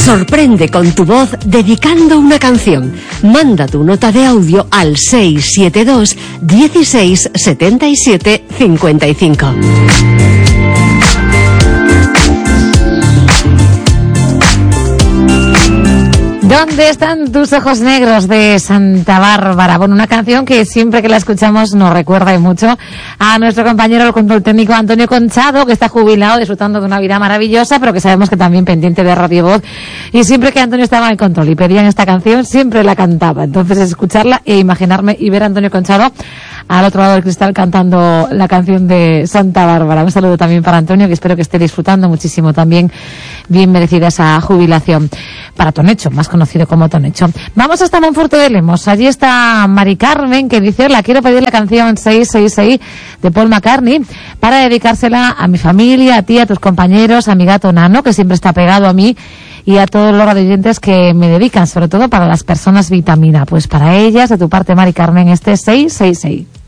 Sorprende con tu voz dedicando una canción. Manda tu nota de audio al 672 16 77 55. ¿Dónde están tus ojos negros de Santa Bárbara? Bueno, una canción que siempre que la escuchamos nos recuerda y mucho a nuestro compañero, el control técnico Antonio Conchado, que está jubilado, disfrutando de una vida maravillosa, pero que sabemos que también pendiente de Radio Voz. Y siempre que Antonio estaba en control y pedían esta canción, siempre la cantaba. Entonces, escucharla e imaginarme y ver a Antonio Conchado al otro lado del cristal cantando la canción de Santa Bárbara. Un saludo también para Antonio, que espero que esté disfrutando muchísimo también, bien merecida esa jubilación. Para Tonecho, más conocido como Tonecho. Vamos hasta Monforte de Lemos. Allí está Mari Carmen, que dice: hola, quiero pedir la canción 666 de Paul McCartney para dedicársela a mi familia, a ti, a tus compañeros, a mi gato Nano, que siempre está pegado a mí, y a todos los radioyentes que me dedican, sobre todo para las personas vitamina. Pues para ellas, de tu parte, Mari Carmen, este 666.